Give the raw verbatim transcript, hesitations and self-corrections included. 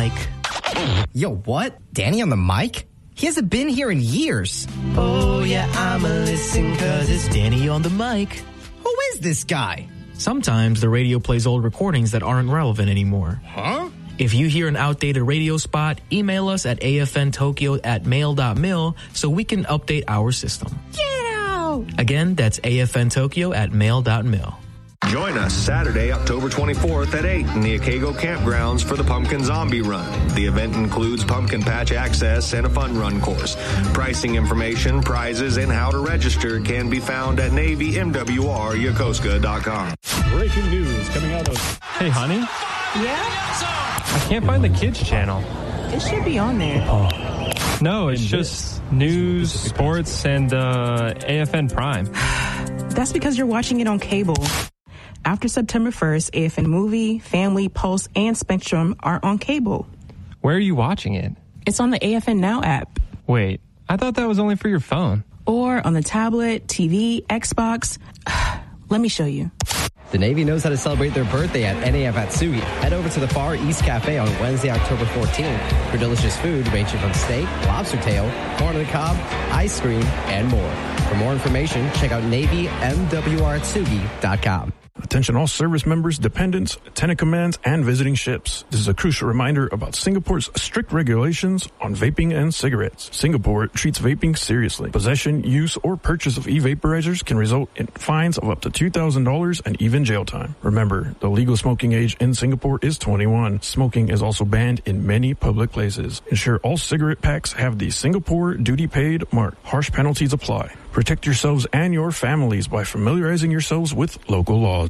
mic. Yo, what? Danny on the mic? He hasn't been here in years. Oh, yeah, I'ma listen cause it's Danny on the mic. Who is this guy? Sometimes the radio plays old recordings that aren't relevant anymore. Huh? If you hear an outdated radio spot, email us at afntokyo at mail dot mil so we can update our system. Yeah! Again, that's afntokyo at mail dot mil. Join us Saturday, October twenty-fourth at eight in the Akago Campgrounds for the Pumpkin Zombie Run. The event includes pumpkin patch access and a fun run course. Pricing information, prizes, and how to register can be found at Navy M W R Yokosuka dot com. Breaking news coming out of... Hey, honey? Yeah? I can't find the kids channel. It should be on there. Oh. No, it's just news, sports, and uh, A F N Prime. That's because you're watching it on cable. After September first, A F N Movie, Family, Pulse, and Spectrum are on cable. Where are you watching it? It's on the A F N Now app. Wait, I thought that was only for your phone. Or on the tablet, T V, Xbox. Let me show you. The Navy knows how to celebrate their birthday at N A F Atsugi. Head over to the Far East Cafe on Wednesday, October fourteenth for delicious food ranging from steak, lobster tail, corn on the cob, ice cream, and more. For more information, check out Navy M W R Atsugi dot com. Attention all service members, dependents, attendant commands, and visiting ships. This is a crucial reminder about Singapore's strict regulations on vaping and cigarettes. Singapore treats vaping seriously. Possession, use, or purchase of e-vaporizers can result in fines of up to two thousand dollars and even jail time. Remember, the legal smoking age in Singapore is twenty-one. Smoking is also banned in many public places. Ensure all cigarette packs have the Singapore duty paid mark. Harsh penalties apply. Protect yourselves and your families by familiarizing yourselves with local laws.